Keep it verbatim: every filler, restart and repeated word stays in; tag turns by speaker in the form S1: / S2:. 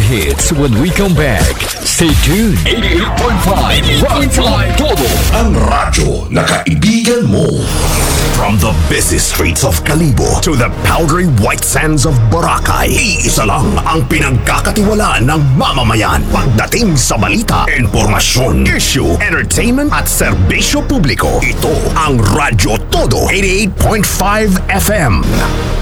S1: hits when we come back. Stay tuned. eighty-eight point five Rock Fly Todo.
S2: Ang radyo na kaibigan mo. From the busy streets of Kalibo to the powdery white sands of Boracay, iisa lang ang pinagkakatiwalaan ng mamamayan pagdating sa balita, impormasyon, issue, entertainment at serbisyo publiko. Ito ang Radyo Todo eighty-eight point five F M.